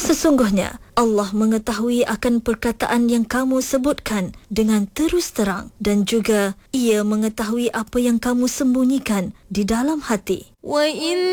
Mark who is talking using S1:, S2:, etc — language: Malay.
S1: Sesungguhnya Allah mengetahui akan perkataan yang kamu sebutkan dengan terus terang, dan juga Ia mengetahui apa yang kamu sembunyikan di dalam hati.
S2: وَإِنَّ